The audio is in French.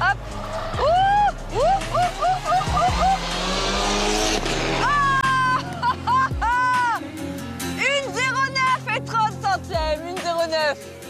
Hop. Ouh, ouh, ouh, ouh, ouh, ouh, ouh. Ah 1,09 et 30 centièmes, 1,09.